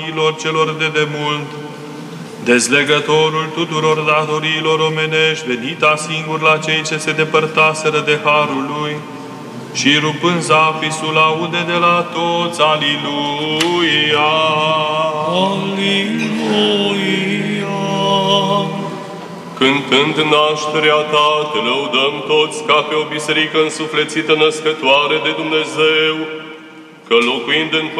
celor de demult, dezlegătorul tuturor datoriilor omenești, venita singur la cei ce se depărtaseră de harul lui, și rupând zapisul aude de la toți, Aliluia! Aliluia! Cântând nașterea ta, te lăudăm toți ca pe o biserică însuflețită născătoare de Dumnezeu, că locuind în